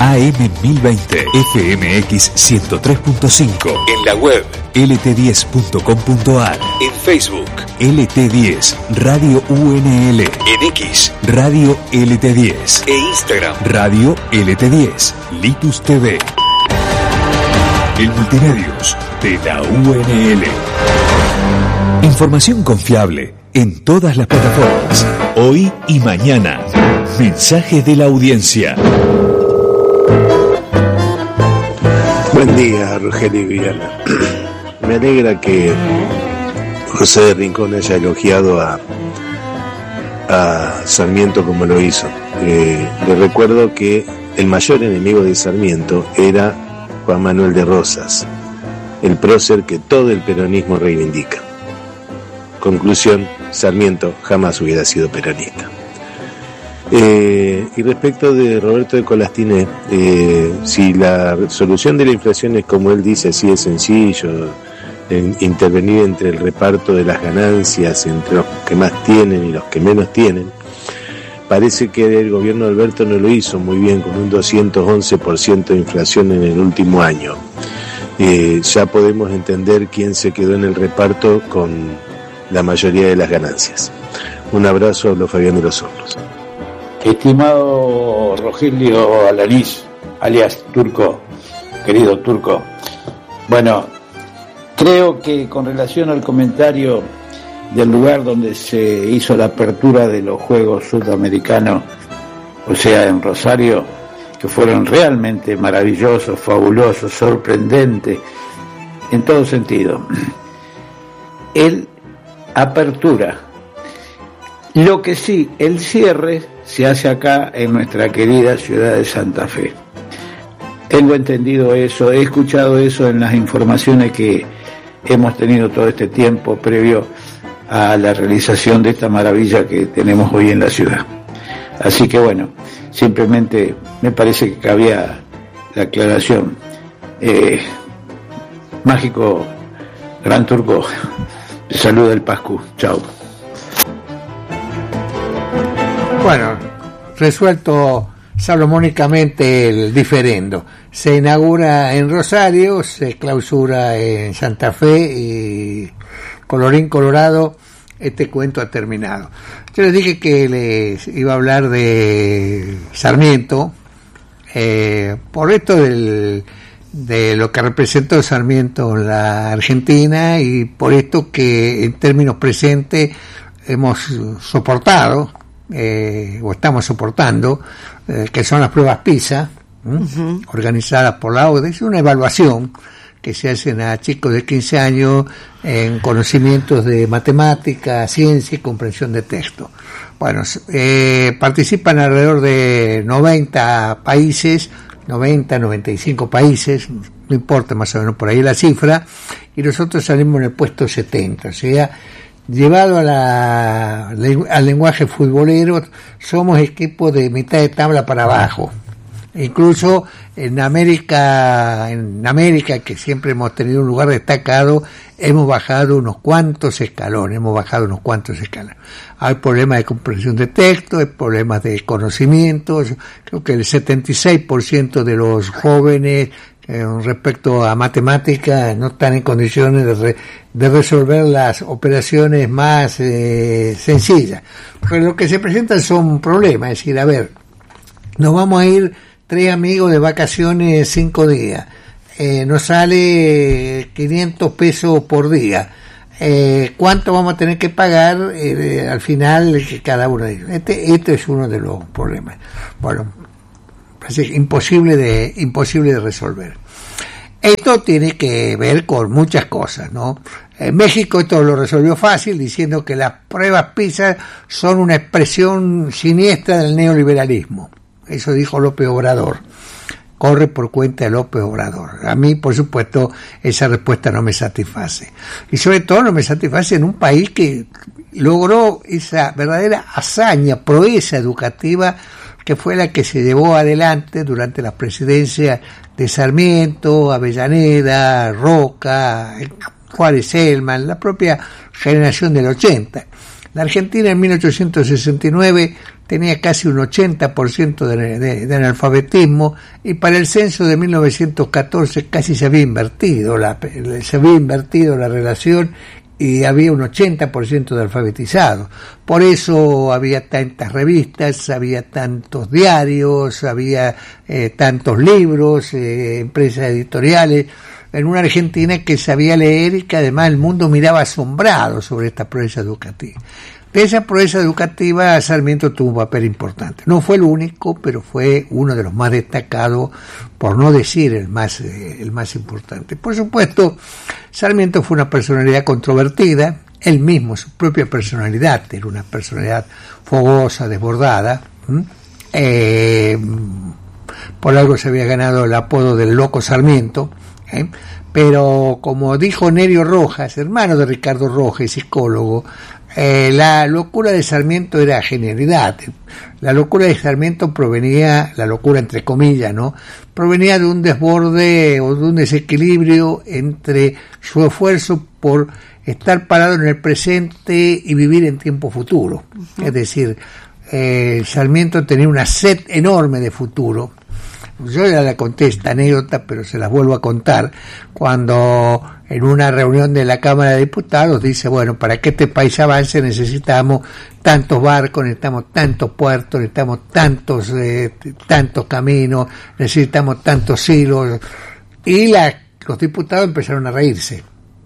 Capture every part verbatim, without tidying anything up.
A M mil veinte, F M X ciento tres punto cinco, en la web L T diez punto com punto a r, en Facebook L T diez Radio U N L, en X Radio L T diez e Instagram Radio L T diez Litus T V. El Multimedios de la U N L. Información confiable en todas las plataformas. Hoy y mañana. Mensajes de la audiencia. Buen día, Rogelio y Viana. Me alegra que José de Rincón haya elogiado a, a Sarmiento como lo hizo. Eh, le recuerdo que el mayor enemigo de Sarmiento era Juan Manuel de Rosas, el prócer que todo el peronismo reivindica. Conclusión, Sarmiento jamás hubiera sido peronista. Eh, y respecto de Roberto de Colastiné, eh, si la solución de la inflación es como él dice, así de sencillo, en intervenir entre el reparto de las ganancias, entre los que más tienen y los que menos tienen, parece que el gobierno de Alberto no lo hizo muy bien, con un doscientos once por ciento de inflación en el último año. Eh, ya podemos entender quién se quedó en el reparto con la mayoría de las ganancias. Un abrazo, hablo Fabián de los Hornos. Estimado Rogelio Alanís, alias Turco, querido Turco, bueno, creo que con relación al comentario del lugar donde se hizo la apertura de los Juegos Sudamericanos, o sea, en Rosario, que fueron realmente maravillosos, fabulosos, sorprendentes, en todo sentido. El apertura. Lo que sí, el cierre se hace acá en nuestra querida ciudad de Santa Fe. Tengo entendido eso, he escuchado eso en las informaciones que hemos tenido todo este tiempo previo a la realización de esta maravilla que tenemos hoy en la ciudad. Así que bueno, simplemente me parece que cabía la aclaración. Eh, mágico Gran Turco, te saluda el Pascu, chao. Bueno, resuelto salomónicamente el diferendo. Se inaugura en Rosario, se clausura en Santa Fe y colorín colorado, este cuento ha terminado. Yo les dije que les iba a hablar de Sarmiento, eh, por esto del, de lo que representó Sarmiento en la Argentina y por esto que en términos presentes hemos soportado, Eh, o estamos soportando, eh, que son las pruebas PISA, uh-huh. organizadas por la O C D E. Es una evaluación que se hacen a chicos de quince años en conocimientos de matemática, ciencia y comprensión de texto. Bueno, eh, participan alrededor de noventa países, noventa, noventa y cinco países, no importa, más o menos por ahí la cifra, y nosotros salimos en el puesto setenta, o sea, llevado a la, al lenguaje futbolero, somos equipo de mitad de tabla para abajo. Incluso en América, en América, que siempre hemos tenido un lugar destacado, hemos bajado unos cuantos escalones, hemos bajado unos cuantos escalones. Hay problemas de comprensión de texto, hay problemas de conocimientos. Creo que el setenta y seis por ciento de los jóvenes Eh, respecto a matemáticas no están en condiciones de, re, de resolver las operaciones más eh, sencillas. Pero lo que se presentan son problemas, es decir, a ver, nos vamos a ir tres amigos de vacaciones cinco días, eh, nos sale quinientos pesos por día, eh, ¿cuánto vamos a tener que pagar eh, al final cada uno de ellos? Este, este es uno de los problemas. Bueno, parece imposible de imposible de resolver. Esto tiene que ver con muchas cosas, ¿no? En México esto lo resolvió fácil diciendo que las pruebas PISA son una expresión siniestra del neoliberalismo. Eso dijo López Obrador. Corre por cuenta de López Obrador. A mí, por supuesto, esa respuesta no me satisface. Y sobre todo no me satisface en un país que logró esa verdadera hazaña, proeza educativa, que fue la que se llevó adelante durante las presidencias de Sarmiento, Avellaneda, Roca, Juárez Elman, la propia generación del ochenta. La Argentina en mil ochocientos sesenta y nueve tenía casi un ochenta por ciento de, de, de analfabetismo, y para el censo de mil novecientos catorce casi se había invertido la, se había invertido la relación y había un ochenta por ciento de alfabetizados. Por eso había tantas revistas, había tantos diarios, había eh, tantos libros, eh, empresas editoriales, en una Argentina que sabía leer y que además el mundo miraba asombrado sobre esta proeza educativa. De esa proeza educativa Sarmiento tuvo un papel importante. No fue el único, pero fue uno de los más destacados, por no decir el más, eh, el más importante. Por supuesto, Sarmiento fue una personalidad controvertida. Él mismo, su propia personalidad, era una personalidad fogosa, desbordada. ¿Mm? Eh, por algo se había ganado el apodo del Loco Sarmiento. ¿eh? Pero como dijo Nerio Rojas, hermano de Ricardo Rojas, psicólogo, Eh, la locura de Sarmiento era genialidad. La locura de Sarmiento provenía, la locura entre comillas, ¿no? Provenía de un desborde o de un desequilibrio entre su esfuerzo por estar parado en el presente y vivir en tiempo futuro. Uh-huh. Es decir, eh, Sarmiento tenía una sed enorme de futuro. Yo ya le conté esta anécdota, pero se las vuelvo a contar. Cuando en una reunión de la Cámara de Diputados dice, bueno, para que este país avance necesitamos tantos barcos, necesitamos tantos puertos, necesitamos tantos eh, tantos caminos, necesitamos tantos hilos. Y la, los diputados empezaron a reírse.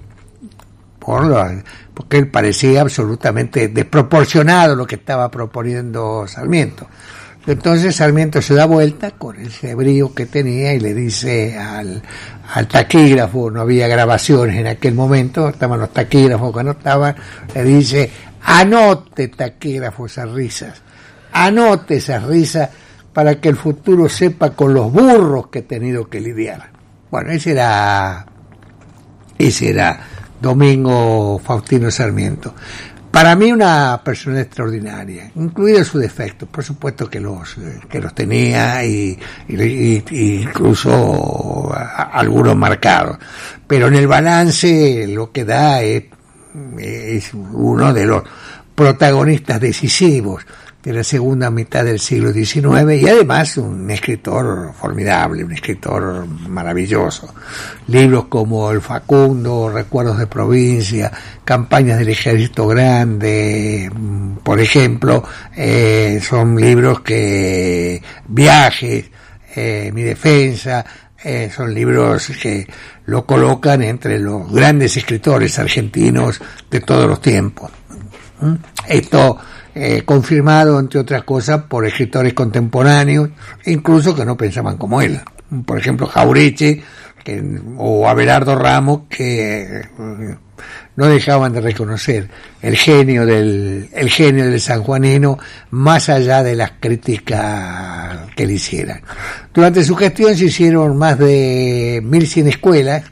Por lo, porque él parecía absolutamente desproporcionado lo que estaba proponiendo Sarmiento. Entonces Sarmiento se da vuelta con ese brío que tenía y le dice al, al taquígrafo, no había grabaciones en aquel momento, estaban los taquígrafos que anotaban, le dice, anote taquígrafo esas risas, anote esas risas para que el futuro sepa con los burros que he tenido que lidiar. Bueno, ese era, ese era Domingo Faustino Sarmiento. Para mí una persona extraordinaria, incluidos sus defectos, por supuesto que los que los tenía y, y, y incluso a, a algunos marcados, pero en el balance lo que da es, es uno de los protagonistas decisivos de la segunda mitad del siglo diecinueve y además un escritor formidable, un escritor maravilloso. Libros como El Facundo, Recuerdos de Provincia, Campañas del Ejército Grande, por ejemplo, eh, son libros que, Viajes, eh, Mi Defensa, eh, son libros que lo colocan entre los grandes escritores argentinos de todos los tiempos. ¿Mm? Esto Eh, confirmado, entre otras cosas, por escritores contemporáneos, incluso que no pensaban como él. Por ejemplo, Jauretche que, o Abelardo Ramos, que eh, no dejaban de reconocer el genio del el genio del sanjuanino, más allá de las críticas que le hicieran. Durante su gestión se hicieron más de mil cien escuelas,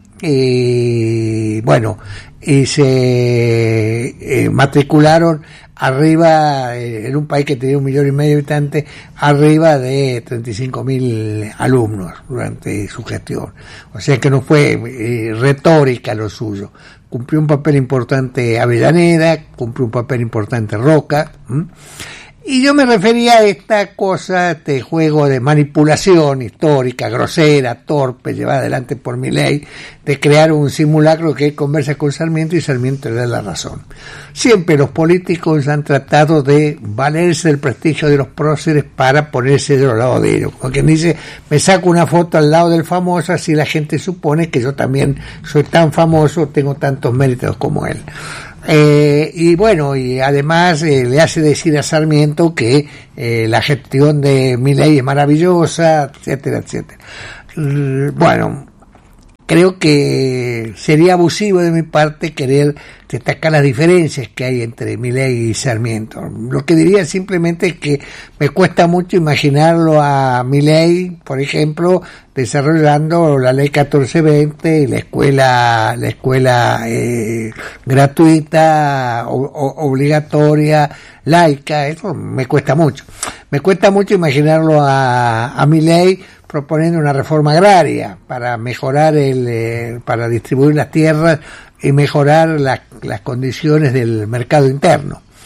y bueno, y se eh, matricularon arriba, eh, en un país que tenía un millón y medio de habitantes, arriba de treinta y cinco mil alumnos durante su gestión. O sea que no fue eh, retórica lo suyo. Cumplió un papel importante Avellaneda, cumplió un papel importante Roca. ¿m? Y yo me refería a esta cosa, este juego de manipulación histórica, grosera, torpe, llevada adelante por Milei, de crear un simulacro que conversa con Sarmiento y Sarmiento le da la razón. Siempre los políticos han tratado de valerse del prestigio de los próceres para ponerse de los lados de ellos. Como quien dice, me saco una foto al lado del famoso, así la gente supone que yo también soy tan famoso, tengo tantos méritos como él. Eh, y bueno, y además eh, le hace decir a Sarmiento que eh, la gestión de Milei es maravillosa, etcétera, etcétera. Bueno, creo que sería abusivo de mi parte querer destacar las diferencias que hay entre Milei y Sarmiento. Lo que diría simplemente es que me cuesta mucho imaginarlo a Milei, por ejemplo, desarrollando la ley catorce veinte y la escuela la escuela eh, gratuita, o, o, obligatoria, laica. Eso me cuesta mucho. Me cuesta mucho imaginarlo a, a Milei proponiendo una reforma agraria para mejorar el, eh, para distribuir las tierras y mejorar las, las condiciones del mercado interno.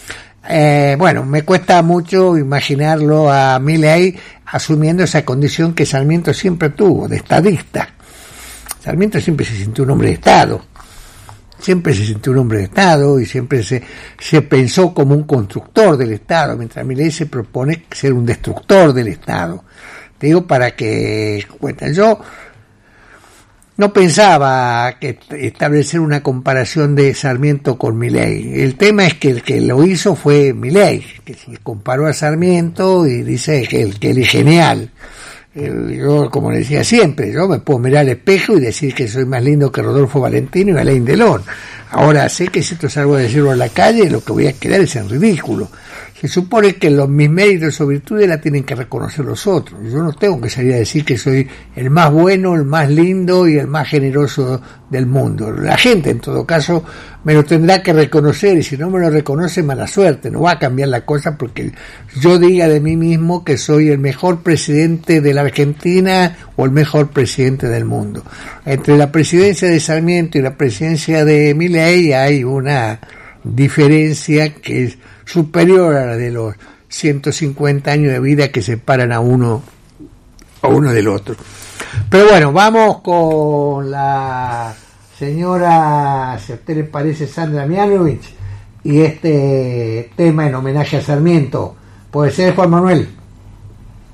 Eh, bueno, me cuesta mucho imaginarlo a Milei asumiendo esa condición que Sarmiento siempre tuvo, de estadista. Sarmiento siempre se sintió un hombre de Estado, siempre se sintió un hombre de Estado y siempre se, se pensó como un constructor del Estado, mientras Milei se propone ser un destructor del Estado. Te digo para que cuenten. Yo no pensaba que establecer una comparación de Sarmiento con Milei. El tema es que el que lo hizo fue Milei, que se comparó a Sarmiento y dice que él, que él es genial. Yo, como le decía siempre, yo me puedo mirar al espejo y decir que soy más lindo que Rodolfo Valentino y Alain Delon. Ahora sé que si esto salgo a decirlo en la calle, lo que voy a quedar es en ridículo. Se supone que los, mis méritos o virtudes la tienen que reconocer los otros. Yo no tengo que salir a decir que soy el más bueno, el más lindo y el más generoso del mundo. La gente, en todo caso, me lo tendrá que reconocer, y si no me lo reconoce, mala suerte. No va a cambiar la cosa porque yo diga de mí mismo que soy el mejor presidente de la Argentina o el mejor presidente del mundo. Entre la presidencia de Sarmiento y la presidencia de Milei hay una diferencia que es superior a la de los ciento cincuenta años de vida que separan a uno a uno del otro. Pero bueno, vamos con la señora, si a usted le parece, Sandra Mianovich, y este tema en homenaje a Sarmiento. ¿Puede ser, Juan Manuel?